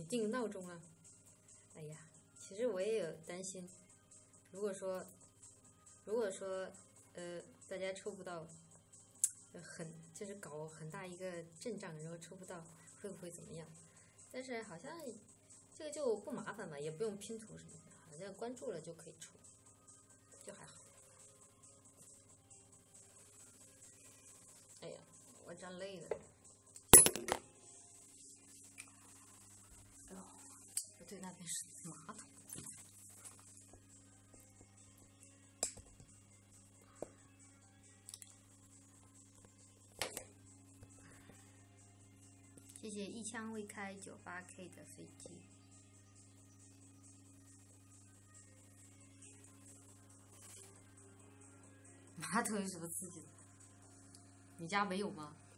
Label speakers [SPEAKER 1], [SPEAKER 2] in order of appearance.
[SPEAKER 1] 你定闹钟啊。哎呀，其实我也有担心，如果说大家抽不到，就是搞很大一个阵仗，然后抽不到，会不会怎么样？但是好像这个就不麻烦嘛，也不用拼图什么的，好像关注了就可以抽，就还好。哎呀，我站累了。哎呦，不对，那边是马桶。谢谢一枪未开98K 的飞机。马桶有什么刺激的？你家没有吗？